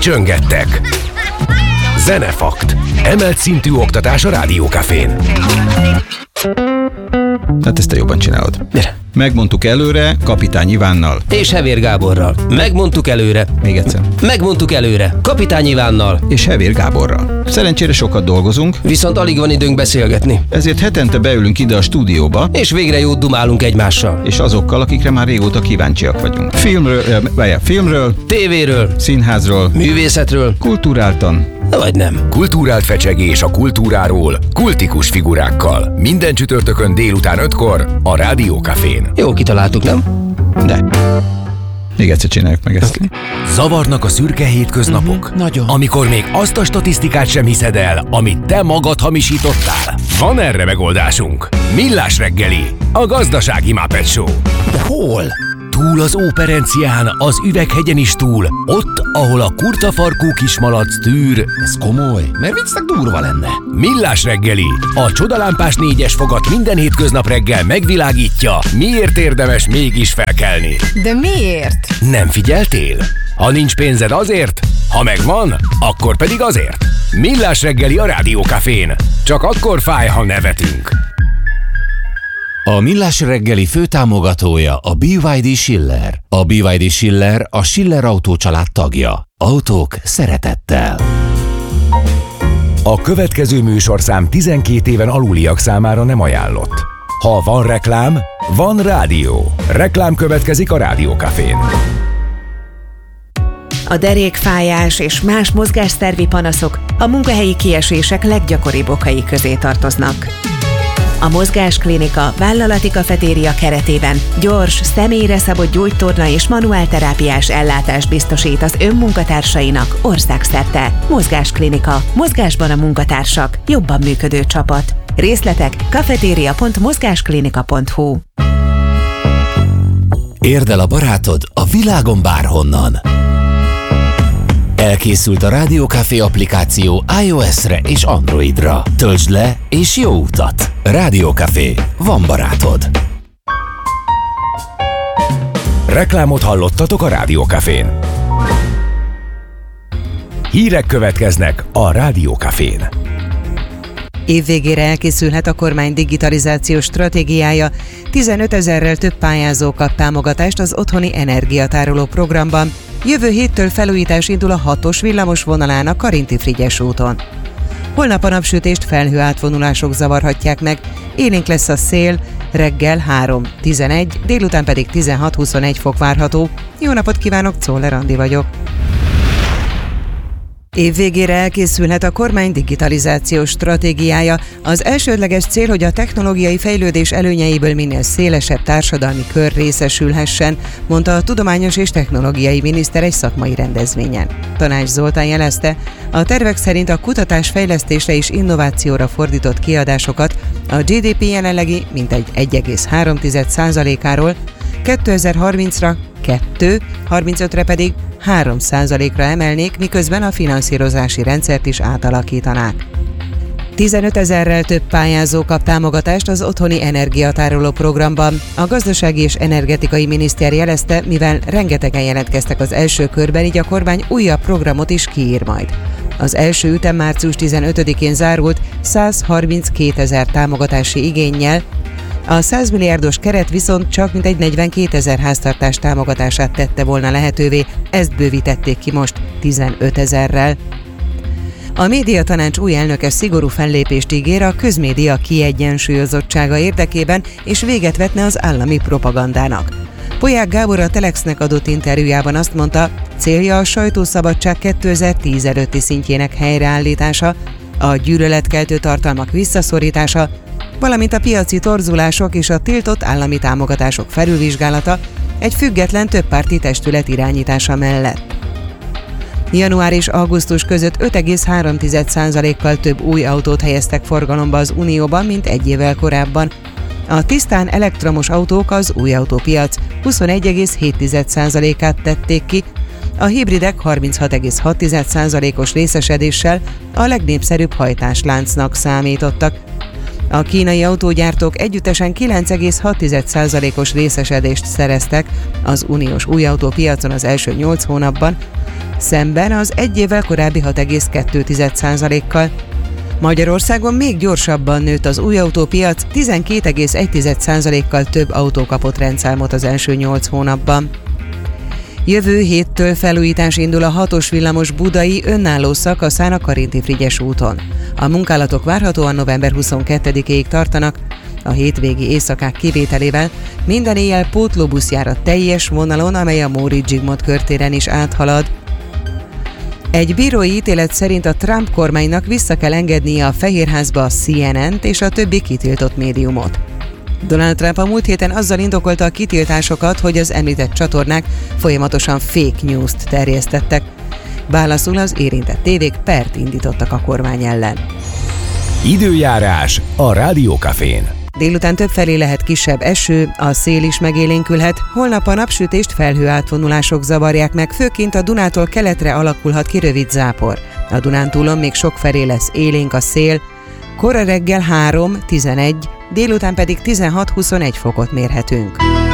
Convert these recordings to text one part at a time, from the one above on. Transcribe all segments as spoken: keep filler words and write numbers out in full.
Csöngettek. Zenefakt. Emelt szintű oktatás a Rádiókafén. Hát ezt te jobban csinálod. Gyere. Megmondtuk előre Kapitány Ivánnal. És Hevér Gáborral. Megmondtuk előre. Még egyszer. Megmondtuk előre. Kapitány Ivánnal. És Hevér Gáborral. Szerencsére sokat dolgozunk, Viszont alig van időnk beszélgetni. ezért hetente beülünk ide a stúdióba, És végre jót dumálunk egymással. és azokkal, akikre már régóta kíváncsiak vagyunk. Filmről, vagy filmről, Tévéről, színházról, művészetről, kulturáltan. vagy nem. Kultúrált fecsegés a kultúráról, kultikus figurákkal. Minden csütörtökön délután ötkor a Rádiókafén. Jó kitaláltuk, nem? De. Még egyszer csináljuk meg ezt. Okay. Zavarnak a szürke hétköznapok? Mhm, nagyon. Amikor még azt a statisztikát sem hiszed el, amit te magad hamisítottál? Van erre megoldásunk. Millás reggeli, a gazdasági Muppet Show. De hol? Túl az Óperencián, az Üveghegyen is túl, ott, ahol a kurtafarkú kismalac tűr. Ez komoly, mert viccnek durva lenne. Millás reggeli, a csodalámpás négyes fogat minden hétköznap reggel megvilágítja, miért érdemes mégis felkelni. De miért? Nem figyeltél? Ha nincs pénzed azért, ha megvan, akkor pedig azért. Millás reggeli a Rádiókafén. Csak akkor fáj, ha nevetünk. A Millás reggeli főtámogatója a bé vé dé Schiller. A bé vé dé Schiller a Schiller Autó család tagja. Autók szeretettel. A következő műsorszám tizenkét éven aluliak számára nem ajánlott. Ha van reklám, van rádió. Reklám következik a Rádiókafén. A derékfájás és más mozgásszervi panaszok a munkahelyi kiesések leggyakoribb okai közé tartoznak. A Mozgásklinika vállalati kafetéria keretében gyors, személyre szabott gyógytorna és manuálterápiás ellátást biztosít az önmunkatársainak országszerte. Mozgásklinika. Mozgásban a munkatársak. Jobban működő csapat. Részletek kafetéria pont mozgásklinika pont hu. Érd el a barátod a világon bárhonnan. Elkészült a Rádiókafé applikáció iOS-re és Androidra. Töltsd le és jó utat! Rádiókafé. Van barátod. Reklámot hallottatok a Rádiókafén. Hírek következnek a Rádiókafén. Évvégére elkészülhet a kormány digitalizációs stratégiája. tizenötezerrel több pályázó kap támogatást az otthoni energiatároló programban. Jövő héttől felújítás indul a hatos villamos vonalán a Karinti-Frigyes úton. Holnap a napsütést felhőátvonulások zavarhatják meg, élénk lesz a szél, reggel három tizenegy, délután pedig tizenhat huszonegy fok várható. Jó napot kívánok, Czoller Andi vagyok. Évvégére elkészülhet a kormány digitalizációs stratégiája. Az elsődleges cél, hogy a technológiai fejlődés előnyeiből minél szélesebb társadalmi kör részesülhessen, mondta a tudományos és technológiai miniszter egy szakmai rendezvényen. Tanács Zoltán jelezte, a tervek szerint a kutatás fejlesztésre és innovációra fordított kiadásokat a gé dé pé jelenlegi mintegy egy egész három százalékáról kétezer-harmincra kettő, harmincötre pedig három százalékra emelnék, miközben a finanszírozási rendszert is átalakítanák. tizenötezerrel több pályázó kap támogatást az otthoni energiatároló programban. A gazdasági és energetikai miniszter jelezte, mivel rengetegen jelentkeztek az első körben, így a kormány újabb programot is kiír majd. Az első ütem március tizenötödikén zárult százharminckétezer támogatási igénnyel, a száz milliárdos keret viszont csak mintegy negyvenkétezer háztartás támogatását tette volna lehetővé, ezt bővítették ki most tizenötezerrel. A médiatanács új elnöke szigorú fellépést ígér a közmédia kiegyensúlyozottsága érdekében, és véget vetne az állami propagandának. Polyák Gábor a Telexnek adott interjújában azt mondta, célja a sajtószabadság kétezer-tíz előtti szintjének helyreállítása, a gyűlöletkeltő tartalmak visszaszorítása, valamint a piaci torzulások és a tiltott állami támogatások felülvizsgálata egy független többpárti testület irányítása mellett. Január és augusztus között öt egész három százalékkal több új autót helyeztek forgalomba az Unióban, mint egy évvel korábban. A tisztán elektromos autók az új autópiac huszonegy egész hét százalékát tették ki, a hibridek harminchat egész hat százalékos részesedéssel a legnépszerűbb hajtásláncnak számítottak. A kínai autógyártók együttesen kilenc egész hat százalékos részesedést szereztek az uniós új autópiacon az első nyolc hónapban, szemben az egy évvel korábbi hat egész kettő százalékkal. Magyarországon még gyorsabban nőtt az új autópiac, tizenkét egész egy százalékkal több autó kapott rendszámot az első nyolc hónapban. Jövő héttől felújítás indul a hatos villamos budai önálló szakaszán a Karinti-Frigyes úton. A munkálatok várhatóan november huszonkettedikéig tartanak, a hétvégi éjszakák kivételével minden éjjel pótlóbusz jár a teljes vonalon, amely a Móricz Zsigmond körtéren is áthalad. Egy bírói ítélet szerint a Trump kormánynak vissza kell engednie a Fehérházba a C N N-t és a többi kitiltott médiumot. Donald Trump a múlt héten azzal indokolta a kitiltásokat, hogy az említett csatornák folyamatosan fake news-t terjesztettek. Válaszul az érintett tévék pert indítottak a kormány ellen. Időjárás a Rádiókafén. Délután többfelé lehet kisebb eső, a szél is megélénkülhet, holnap a napsütést felhőátvonulások zavarják meg, főként a Dunától keletre alakulhat ki rövid zápor. A Dunántúlon még sokfelé lesz élénk a szél, kora reggel három tizenegy, délután pedig tizenhat-huszonegy fokot mérhetünk.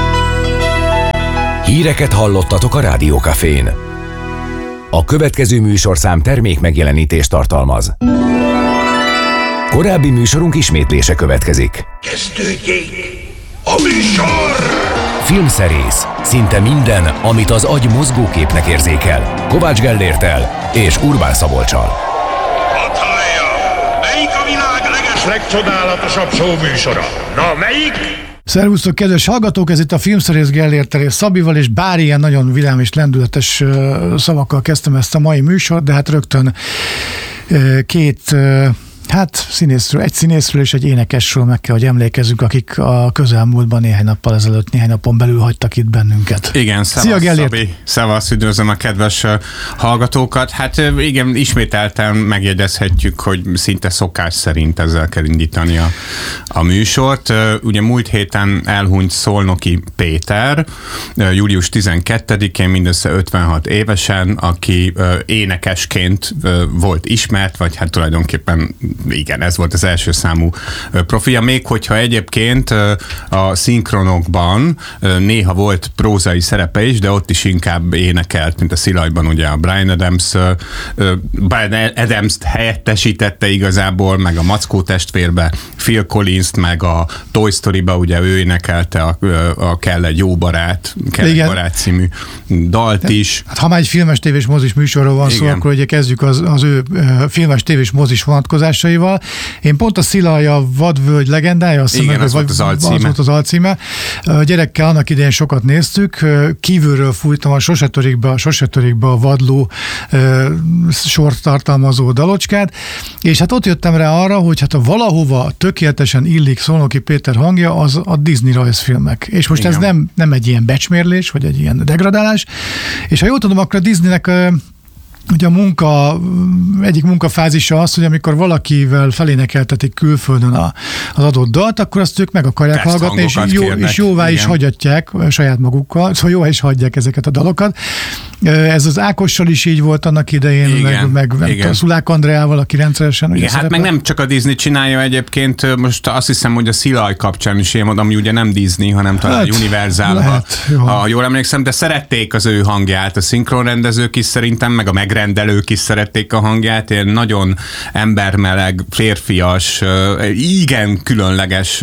Híreket hallottatok a Rádiókafén. A következő műsorszám termék megjelenítést tartalmaz. Korábbi műsorunk ismétlése következik. Kezdődjék a műsor! Filmszerész. Szinte minden, amit az agy mozgóképnek érzékel. Kovács Gellérttel és Urbán Szabolccsal. Hadd hallja! Melyik a világ leges legcsodálatosabb show műsora? Na, melyik? Szervusztok, kedves hallgatók! Ez itt a Filmszerész Gellérttel és Szabival, és bár ilyen nagyon vidám és lendületes szavakkal kezdtem ezt a mai műsort, de hát rögtön két... Hát színészről, egy színészről és egy énekesről meg kell, hogy emlékezzük, akik a közelmúltban néhány nappal ezelőtt, néhány napon belül hagytak itt bennünket. Igen, szevasz Szabi, szevasz, üdvözlöm a kedves hallgatókat. Hát igen, ismételten megjegyezhetjük, hogy szinte szokás szerint ezzel kell indítani a, a műsort. Ugye múlt héten elhunyt Szolnoki Péter, július tizenkettedikén, mindössze ötvenhat évesen, aki énekesként volt ismert, vagy hát tulajdonképpen igen, ez volt az első számú profilja, még hogyha egyébként a szinkronokban néha volt prózai szerepe is, de ott is inkább énekelt, mint a Szilajban ugye a Bryan Adams, Bryan Adams-t helyettesítette igazából, meg a Mackó testvérbe Phil Collins-t, meg a Toy Story-ba ugye ő énekelte a, a Kell egy jó barát, Kell egy barát című dalt is. Hát, ha már egy filmes tévés mozis műsorról van szó, akkor ugye kezdjük az, az ő filmes tévés mozis vonatkozásaival. Én pont a Szilaj a Vadvölgy legendája, azt igen, az, volt az, alcíme. az volt az alcíme. A gyerekkel annak idején sokat néztük, kívülről fújtam a Sose törik be, a Sose törik be a vadló e, sort tartalmazó dalocskát, és hát ott jöttem rá arra, hogy hát a valahova tökéletesen illik Szolnoki Péter hangja, az a Disney rajzfilmek. És most igen. ez nem, nem egy ilyen becsmérlés, vagy egy ilyen degradálás, és ha jól tudom, akkor a Disneynek ugye a munka, egyik munkafázisa az, hogy amikor valakivel felénekeltetik külföldön a, az adott dalt, akkor azt ők meg akarják Test hallgatni, és, jó, és jóvá igen. is hagyatják saját magukkal, szóval jóvá is hagyják ezeket a dalokat. Ez az Ákossal is így volt annak idején, igen, meg, meg a Szulák Andreával, aki rendszeresen... Igen, hát meg nem csak a Disney csinálja egyébként, most azt hiszem, hogy a Szilaj kapcsán is én mondom, ami ugye nem Disney, hanem talán hát, Universal, lehet, ha, ha jól emlékszem, de szerették az ő hangját, a szinkronrendezők is szerintem, meg a megrendelők is szerették a hangját, ilyen nagyon embermeleg, férfias, igen különleges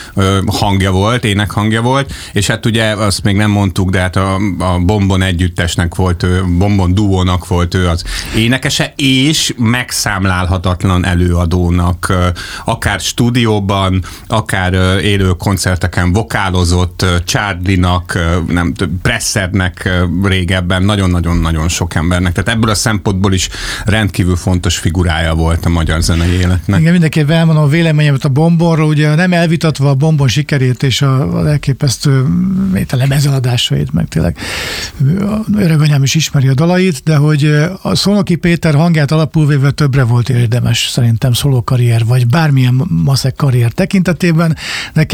hangja volt, énekhangja volt, és hát ugye azt még nem mondtuk, de hát a, a Bombon együttesnek volt ő, Bombon duónak volt ő az énekese, és megszámlálhatatlan előadónak, akár stúdióban, akár élő koncerteken vokálozott, Charlie-nak, nem, Pressernek régebben, nagyon-nagyon-nagyon sok embernek. Tehát ebből a szempontból is rendkívül fontos figurája volt a magyar zenei életnek. Igen, mindenképpen elmondom a véleményemet a Bombonról, ugye nem elvitatva a Bombon sikerét és a, a elképesztő a lemezeladásait, meg tényleg öreganyám is ismeri a dalait, de hogy a Szolnoki Péter hangját alapul véve többre volt érdemes szerintem szóló karrier, vagy bármilyen maszek karrier tekintetében. Nekem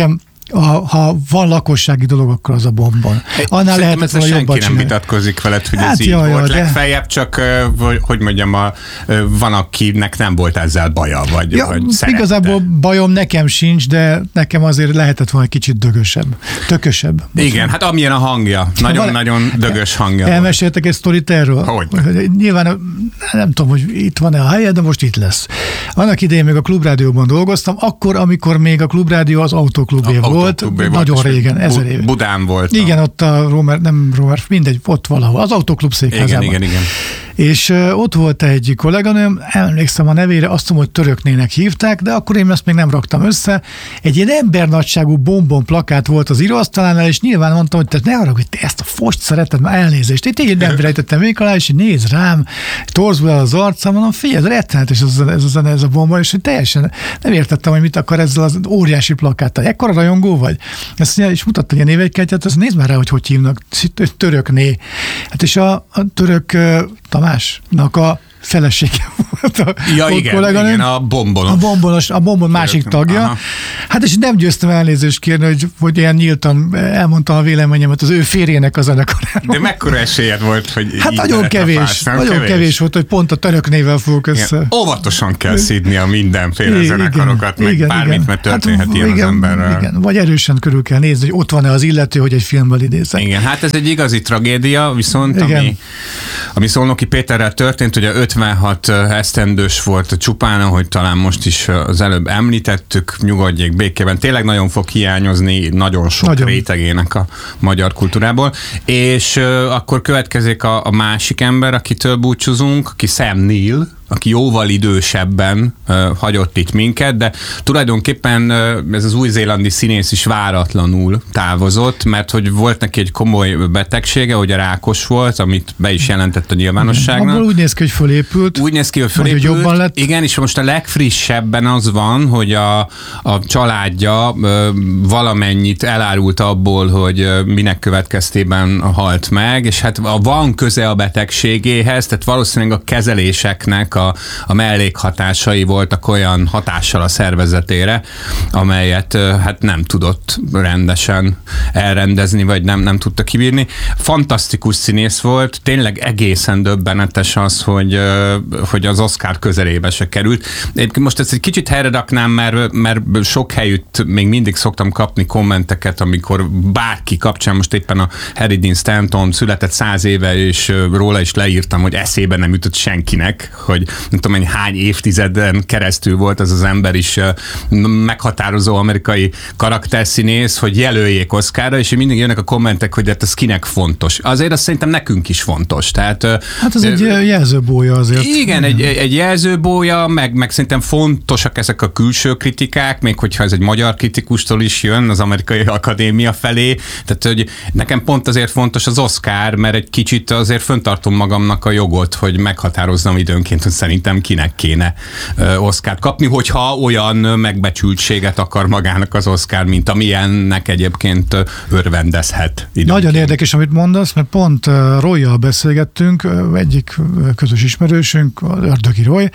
a, ha van lakossági dolog, akkor az a bombon. Annál lehetett volna jobban senki csinálni. nem vitatkozik veled, hogy Hát ez így jaj, volt. jaj, de- Legfeljebb csak, hogy mondjam, a, van, akinek nem volt ezzel baja, vagy, Ja, vagy szerette. igazából bajom nekem sincs, de nekem azért lehetett volna egy kicsit dögösebb. Tökösebb. Igen, hát amilyen a hangja. Nagyon-nagyon dögös hangja volt. Elmeséltek egy sztorit erről? Hogyne. Nyilván nem tudom, hogy itt van-e a helye, de most itt lesz. Annak idején még a Klubrádióban dolgoztam, akkor, amikor még a Klubrádió az autóklubé volt, Autóklubé nagyon volt, és régen, ezer éve. Budán volt. Igen, ott a Romer, nem Romer, mindegy, ott valahol, az autóklub székházában. Igen, igen, igen. És uh, ott volt egy kolléganőm, emlékszem a nevére, azt mondom, hogy Töröknének hívták, de akkor én ezt még nem raktam össze. Egy ilyen embernagyságú bombon plakát volt az íróasztalánál, és nyilván mondtam, hogy te ne arra, hogy te ezt a fost szereted, már elnézést. Én így nem rejtettem még alá, és így néz rám, torzul el az arcam, mondom, figyelj, ez rettenetes ez, ez, ez, ez a bomba, és teljesen nem értettem, hogy mit akar ezzel az óriási plakáttal. Ekkora rajongó vagy? Ezt mondja, és mutatta ilyen névegykártyát, azt nézd már rá, hogy hogy hívnak, Törökné. Hát és a, a török uh, Tamásnak a felesége volt a Ja, igen, kolléganőm. igen, a bombonos. A bombonos, a bombon másik tagja. Aha. Hát és nem győztem elnézést kérni, hogy, hogy ilyen nyíltan elmondtam a véleményemet az ő férjének a zenekaráról. De mekkora esélyed volt, hogy Hát így nagyon lehetne kevés, fász, nem? nagyon kevés. kevés volt, hogy pont a török névvel fogok össze. Igen. Óvatosan kell szídni a mindenféle Igen, zenekarokat, meg igen, bármit, igen. mert történhet hát, ilyen igen, az emberrel. Igen, vagy erősen körül kell nézni, hogy ott van-e az illető, hogy egy filmből idézzek. Igen, hát ez egy igazi tragédia, viszont Igen. ami, ami Szolnoki Péterrel történt, ugye ötvenhat esztendős volt csupán, ahogy talán most is az előbb említettük, nyugodjék békében. Tényleg nagyon fog hiányozni nagyon sok Nagyon. rétegének a magyar kultúrából. És uh, akkor következik a, a másik ember, akitől búcsúzunk, aki Sam Neill, aki jóval idősebben uh, hagyott itt minket, de tulajdonképpen uh, ez az új-zélandi színész is váratlanul távozott, mert hogy volt neki egy komoly betegsége, hogy a rákos volt, amit be is jelentett a nyilvánosságnak. Abból úgy néz ki, hogy fölépült. Úgy néz ki, hogy Vagy, hogy fölépült. jobban lett. Igen, és most a legfrissebben az van, hogy a, a családja ö, valamennyit elárult abból, hogy ö, minek következtében halt meg, és hát a, van köze a betegségéhez, tehát valószínűleg a kezeléseknek a, a mellékhatásai voltak olyan hatással a szervezetére, amelyet ö, hát nem tudott rendesen elrendezni, vagy nem, nem tudta kibírni. Fantasztikus színész volt, tényleg egészen döbbenetes az, hogy, ö, hogy az Oscar közelébe se került. Egyébként most ezt egy kicsit helyre raknám, mert, mert sok helyütt még mindig szoktam kapni kommenteket, amikor bárki kapcsán, most éppen a Harry Dean Stanton született száz éve, és róla is leírtam, hogy eszébe nem jutott senkinek, hogy nem tudom, hogy hány évtizeden keresztül volt az az ember is meghatározó amerikai karakterszínész, hogy jelöljék Oscarra, és mindig jönnek a kommentek, hogy hát ez kinek fontos. Azért azt szerintem nekünk is fontos. Tehát, hát ez egy jelzőbója azért. Igen, egy, egy jelzőbója, meg, meg szerintem fontosak ezek a külső kritikák, még hogyha ez egy magyar kritikustól is jön az Amerikai Akadémia felé. Tehát, hogy nekem pont azért fontos az Oscar, mert egy kicsit azért föntartom magamnak a jogot, hogy meghatározzam időnként, hogy szerintem kinek kéne Oscart kapni, hogyha olyan megbecsültséget akar magának az Oscar, mint amilyennek egyébként örvendezhet időnként. Nagyon érdekes, amit mondasz, mert pont Roy-jal beszélgettünk, egyik közös ismerősünk, az Ördögi Roy,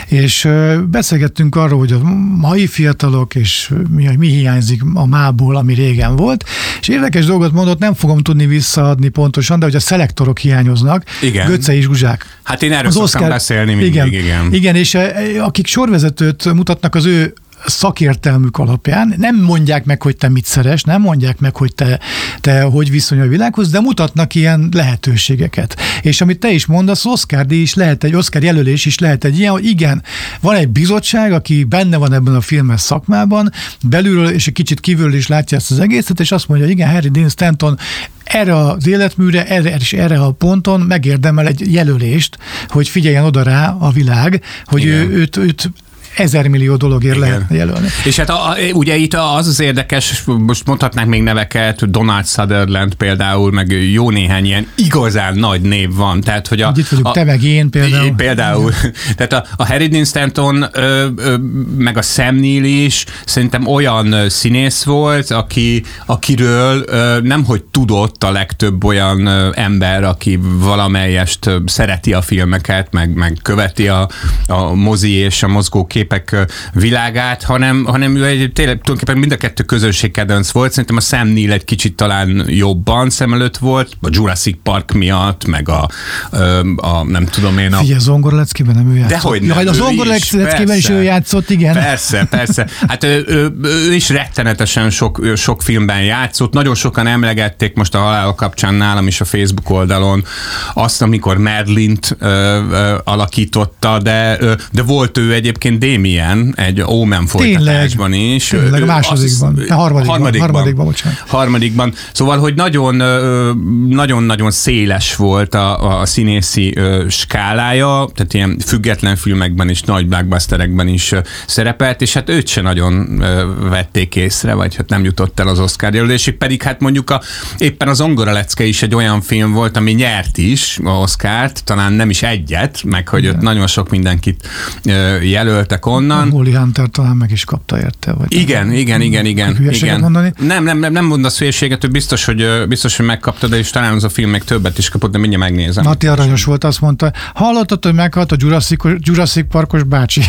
és beszélgettünk arról, hogy a mai fiatalok, és mi, mi hiányzik a mából, ami régen volt, és érdekes dolgot mondott, nem fogom tudni visszaadni pontosan, de hogy a szelektorok hiányoznak, Igen. Götze és Zsuzsák. Hát én erről az szoktam Oscar, beszélni mindig, igen, igen. Igen, és akik sorvezetőt mutatnak az ő szakértelmük alapján, nem mondják meg, hogy te mit szeres, nem mondják meg, hogy te, te hogy viszonyulj a világhoz, de mutatnak ilyen lehetőségeket. És amit te is mondasz, Oscar-díj is lehet egy, Oscar jelölés is lehet egy ilyen, hogy igen, van egy bizottság, aki benne van ebben a filmes szakmában, belülről és egy kicsit kívülről is látja ezt az egészet, és azt mondja, igen, Harry Dean Stanton erre az életműre, erre, és erre a ponton megérdemel egy jelölést, hogy figyeljen oda rá a világ, hogy ő, őt, őt ezer millió dologért lehet jelölni. És hát a, a, ugye itt az az érdekes, most mondhatnánk még neveket, Donald Sutherland például, meg jó néhány ilyen igazán nagy név van. Tehát, hogy a, itt vagyunk, a, te meg én például. Például. Tehát a, a Harry Dean Stanton ö, ö, meg a Sam Neill is szerintem olyan színész volt, aki, akiről ö, nemhogy tudott a legtöbb olyan ö, ember, aki valamelyest ö, szereti a filmeket, meg, meg követi a, a mozi és a mozgókép képek világát, hanem, hanem ő egy, tényleg tulajdonképpen mind a kettő közönségkedvenc volt. Szerintem a Sam Neill egy kicsit talán jobban szem előtt volt, a Jurassic Park miatt, meg a, a nem tudom én a... Figyelj, zongoraleckében nem ő játszott. Dehogy nem, ja, a zongoraleckében is ő játszott, igen. Persze, persze. Hát ő, ő, ő is rettenetesen sok, sok filmben játszott. Nagyon sokan emlegették most a halál kapcsán nálam is a Facebook oldalon azt, amikor Merlint ö, ö, alakította, de, ö, de volt ő egyébként Damien egy Omen folytatásban is. Tényleg, a másodikban. A harmadikban. Harmadikban. Harmadikban, bocsánat. Harmadikban. Szóval, hogy nagyon, nagyon-nagyon széles volt a, a színészi ö, skálája, tehát ilyen független filmekben és nagy blockbusterekben is ö, szerepelt, és hát őt se nagyon ö, vették észre, vagy hát nem jutott el az Oscar jelölésig, pedig hát mondjuk a, éppen az Zongoralecke is egy olyan film volt, ami nyert is a Oscart, talán nem is egyet, meg hogy ott nagyon sok mindenkit ö, jelöltek onnan. A Holly Hunter talán meg is kapta érte. Vagy igen, nem, igen, igen, igen. igen. Mondani? Nem, nem, nem, nem mondasz hülyeséget, ő biztos, hogy, biztos, hogy megkapta, de és talán az a film még többet is kapott, de mindjárt megnézem. Mati aranyos volt, azt mondta, hallottad, hogy meghalt a Jurassic, Jurassic Parkos bácsi?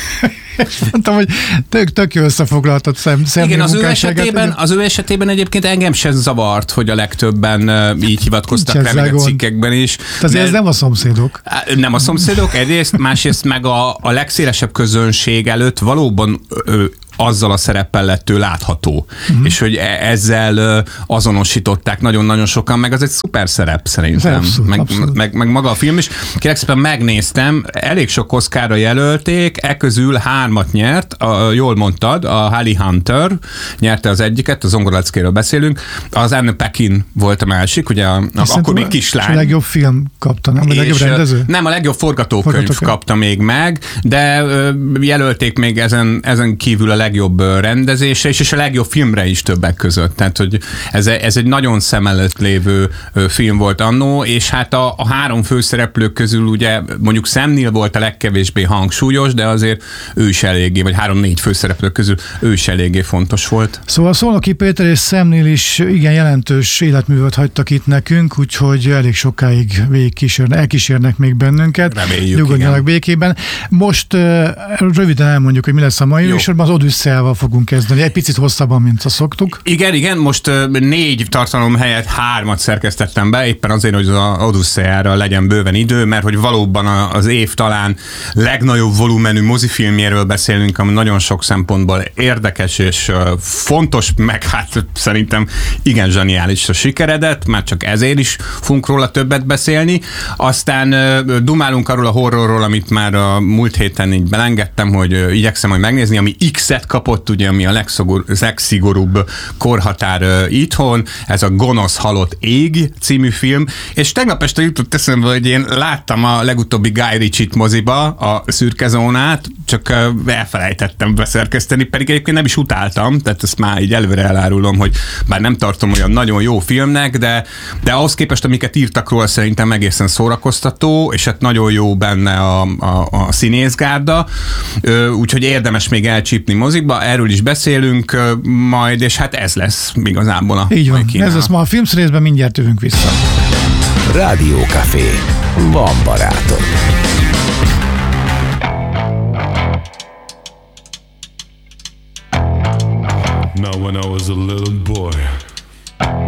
Mondtam, hogy tök, tök jó összefoglaltad szem, igen, az ő, esetében, az ő esetében egyébként engem sem zavart, hogy a legtöbben uh, így hivatkoztak rá a cikkekben is. Azért ez nem a szomszédok. Nem a szomszédok, egyrészt, másrészt meg a, a legszélesebb közönség előtt valóban ö, azzal a szereppel lett ő látható. Uh-huh. És hogy ezzel azonosították nagyon-nagyon sokan, meg az egy szuper szerep szerintem. Abszolút, meg, abszolút. Meg, meg maga a film is. Kérlek szépen megnéztem, elég sok Oscarra jelölték, e közül hármat nyert, a, jól mondtad, a Holly Hunter nyerte az egyiket, az Zongoraleckéről beszélünk, az Anne Paquin volt a másik, ugye a, a, akkor még kislány. A legjobb film kapta, nem? A legjobb rendező? Nem, a legjobb forgatókönyv, forgatókönyv kapta még meg, de jelölték még ezen, ezen kívül a legjobb rendezésre is, és a legjobb filmre is többek között. Tehát, hogy ez, ez egy nagyon szem előtt lévő film volt annó, és hát a, a három főszereplők közül ugye mondjuk Sam Neill volt a legkevésbé hangsúlyos, de azért ő is eléggé, vagy három-négy főszereplők közül ő is eléggé fontos volt. Szóval Szolnoki Péter és Sam Neill is igen jelentős életművet hagytak itt nekünk, úgyhogy elég sokáig végigkísérnek, elkísérnek még bennünket. Reméljük, nyugodjanak békében. Most uh, röviden elmondjuk, hogy mi lesz a mai műsorban. Az Odüsszeával fogunk kezdeni. Egy picit hosszabban, mint a szoktuk. Igen, igen, most uh, négy tartalom helyett hármat szerkesztettem be, éppen azért, hogy az Odüsszeára legyen bőven idő, mert hogy valóban az év talán legnagyobb volumenű mozifilmjéről beszélünk, ami nagyon sok szempontból érdekes és uh, fontos, meg hát szerintem igen zseniális a sikeredet, már csak ezért is fogunk róla többet beszélni. Aztán uh, dumálunk arról a horrorról, amit már a múlt héten így belengedtem, hogy uh, igyekszem majd megnézni, ami X-et kapott, ugye, ami a legszigor, legszigorúbb korhatár uh, itthon, ez a Gonosz halott ég című film, és tegnap este jutott eszembe, hogy én láttam a legutóbbi Guy Ritchie-t moziba, a Szürke zónát, csak uh, elfelejtettem beszerkeszteni, pedig egyébként nem is utáltam, tehát ezt már így előre elárulom, hogy bár nem tartom olyan nagyon jó filmnek, de, de ahhoz képest, amiket írtak róla, szerintem egészen szórakoztató, és hát nagyon jó benne a, a, a színészgárda, úgyhogy érdemes még elcsípni mozikba, erről is beszélünk majd, és hát ez lesz igazából a így van, ez lesz ma a filmszrészben, mindjárt jövünk vissza. Rádió Café. Van barátom. Now when I was a little boy